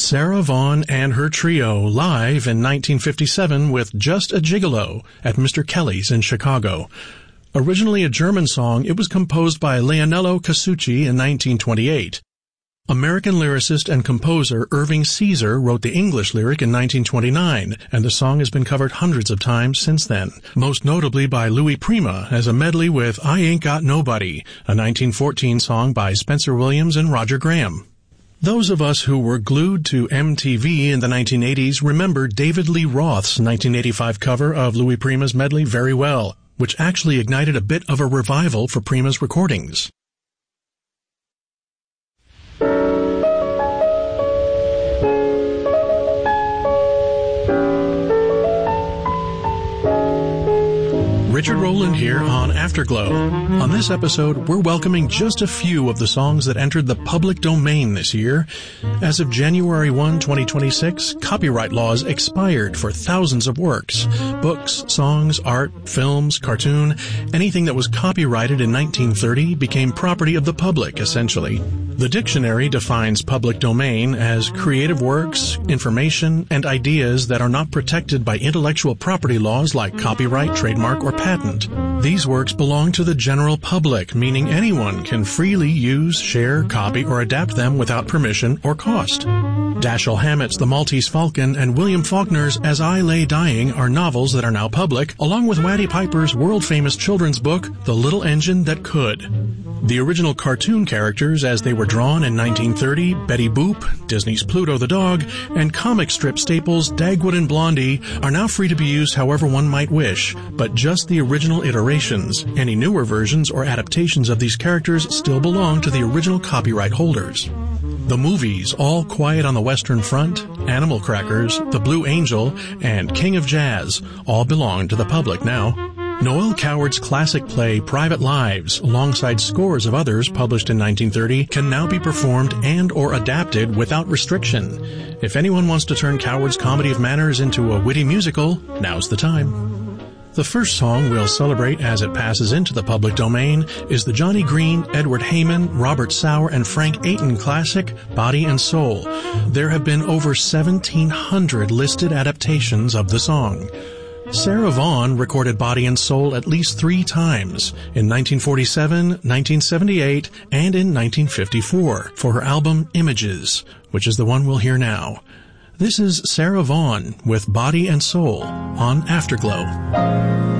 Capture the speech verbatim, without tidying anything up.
Sarah Vaughan and her trio live in nineteen fifty-seven with Just a Gigolo at Mister Kelly's in Chicago. Originally a German song, it was composed by Leonello Casucci in nineteen twenty-eight. American lyricist and composer Irving Caesar wrote the English lyric in nineteen twenty-nine, and the song has been covered hundreds of times since then, most notably by Louis Prima as a medley with I Ain't Got Nobody, a nineteen fourteen song by Spencer Williams and Roger Graham. Those of us who were glued to M T V in the nineteen eighties remember David Lee Roth's nineteen eighty-five cover of Louis Prima's medley very well, which actually ignited a bit of a revival for Prima's recordings. Richard Rowland here on Afterglow. On this episode, we're welcoming just a few of the songs that entered the public domain this year. As of January first, twenty twenty-six, copyright laws expired for thousands of works. Books, songs, art, films, cartoon, anything that was copyrighted in nineteen thirty became property of the public, essentially. The dictionary defines public domain as creative works, information, and ideas that are not protected by intellectual property laws like copyright, trademark, or patent. These works belong to the general public, meaning anyone can freely use, share, copy, or adapt them without permission or cost. Dashiell Hammett's The Maltese Falcon and William Faulkner's As I Lay Dying are novels that are now public, along with Waddy Piper's world-famous children's book, The Little Engine That Could. The original cartoon characters as they were drawn in nineteen thirty, Betty Boop, Disney's Pluto the Dog, and comic strip staples Dagwood and Blondie are now free to be used however one might wish, but just the original iterations. Any newer versions or adaptations of these characters still belong to the original copyright holders. The movies All Quiet on the Western Front, Animal Crackers, The Blue Angel, and King of Jazz all belong to the public now. Noel Coward's classic play Private Lives, alongside scores of others published in nineteen thirty, can now be performed and or adapted without restriction. If anyone wants to turn Coward's Comedy of Manners into a witty musical, now's the time. The first song we'll celebrate as it passes into the public domain is the Johnny Green, Edward Heyman, Robert Sauer, and Frank Aiton classic, Body and Soul. There have been over seventeen hundred listed adaptations of the song. Sarah Vaughan recorded Body and Soul at least three times, in nineteen forty-seven, nineteen seventy-eight, and in nineteen fifty-four, for her album Images, which is the one we'll hear now. This is Sarah Vaughan with Body and Soul on Afterglow.